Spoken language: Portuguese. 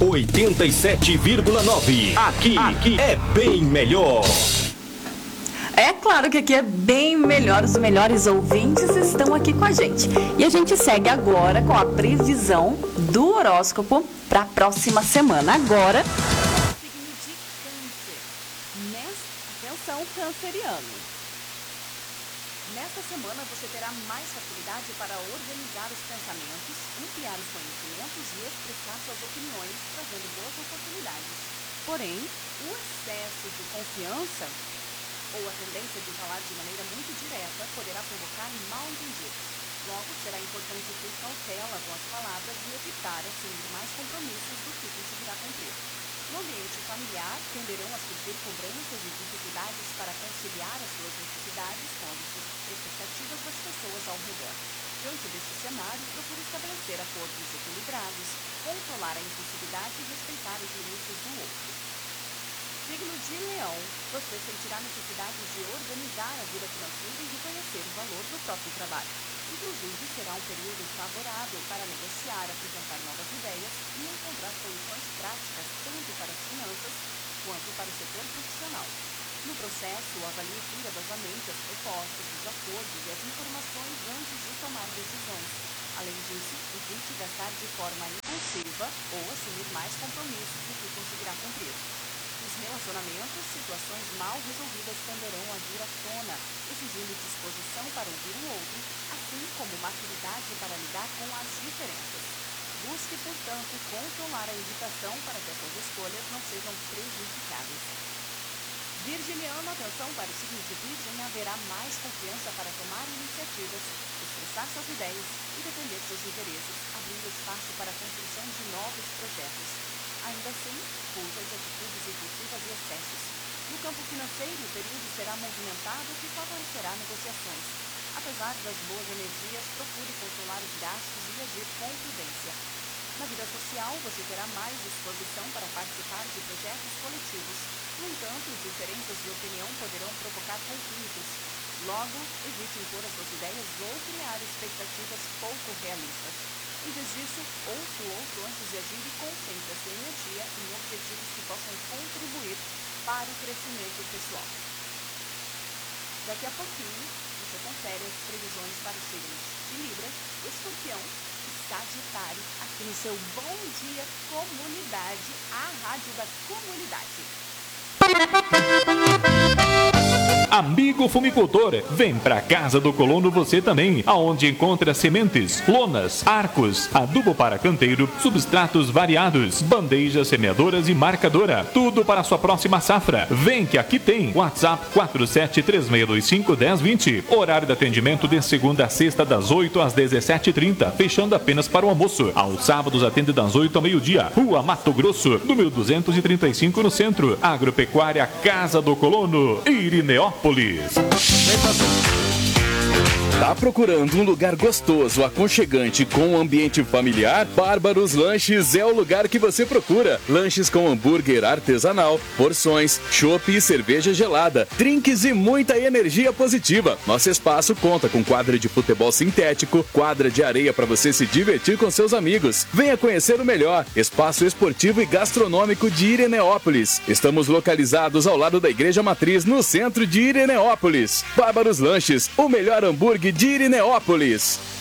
87,9. Aqui é bem melhor. É claro que aqui é bem melhor, os melhores ouvintes estão aqui com a gente. E a gente segue agora com a previsão do horóscopo para a próxima semana. Agora, signo de Câncer. Atenção, canceriano. Nesta semana você terá mais facilidade para organizar os pensamentos, ampliar os conhecimentos e expressar suas opiniões, trazendo boas oportunidades. Porém, o excesso de confiança ou a tendência de falar de maneira muito direta poderá provocar mal-entendidos. Logo, será importante ter cautela com as palavras e evitar assumir mais compromissos do que conseguirá cumprir. No ambiente familiar, tenderão a surgir cobranças e dificuldades para conciliar as suas necessidades com as expectativas das pessoas ao redor. Diante deste cenário, procure estabelecer acordos equilibrados, controlar a impulsividade e respeitar os limites do outro. Signo de Leão, você sentirá necessidade de organizar a vida financeira e reconhecer o valor do próprio trabalho. Inclusive, será um período favorável para negociar, apresentar novas ideias e encontrar soluções práticas tanto para as finanças quanto para o setor profissional. No processo, avalie cuidadosamente as propostas, os acordos e as informações antes de tomar decisões. Além disso, evite gastar de forma impulsiva ou assumir mais compromissos do que conseguirá cumprir. Nos relacionamentos, situações mal resolvidas tenderão a vir à tona, exigindo disposição para ouvir o outro, assim como maturidade para lidar com as diferenças. Busque, portanto, controlar a irritação para que as suas escolhas não sejam prejudicadas. Virginiano, atenção para o signo de Virgem, haverá mais confiança para tomar iniciativas, expressar suas ideias e defender seus interesses, abrindo espaço para a construção de novos projetos. Ainda assim, fuja de atitudes impulsivas e excessos. No campo financeiro, o período será movimentado, o que favorecerá negociações. Apesar das boas energias, procure controlar os gastos e agir com prudência. Na vida social, você terá mais disposição para participar de projetos coletivos. No entanto, diferenças de opinião poderão provocar conflitos. Logo, evite impor as suas ideias ou criar expectativas pouco realistas. Em vez disso, ouça o outro antes de agir e concentre a sua energia em objetivos que possam contribuir para o crescimento pessoal. Daqui a pouquinho, você confere as previsões para os signos de Libra, Escorpião e Sagitário, aqui no seu Bom Dia Comunidade, a rádio da comunidade. Amigo fumicultor, vem pra Casa do Colono você também, aonde encontra sementes, lonas, arcos, adubo para canteiro, substratos variados, bandejas semeadoras e marcadora, tudo para a sua próxima safra. Vem que aqui tem. WhatsApp 4736251020. Horário de atendimento de segunda a sexta das 8 às 17h30, fechando apenas para o almoço. Aos sábados atende das 8 ao meio-dia. Rua Mato Grosso, número 235 no centro. Agropecuária Casa do Colono, Irineópolis. Tá procurando um lugar gostoso, aconchegante, com um ambiente familiar? Bárbaros Lanches é o lugar que você procura. Lanches com hambúrguer artesanal, porções, chopp e cerveja gelada, drinks e muita energia positiva. Nosso espaço conta com quadra de futebol sintético, quadra de areia para você se divertir com seus amigos. Venha conhecer o melhor espaço esportivo e gastronômico de Irineópolis. Estamos localizados ao lado da Igreja Matriz, no centro de Irineópolis. Bárbaros Lanches, o melhor hambúrguer de Irineópolis.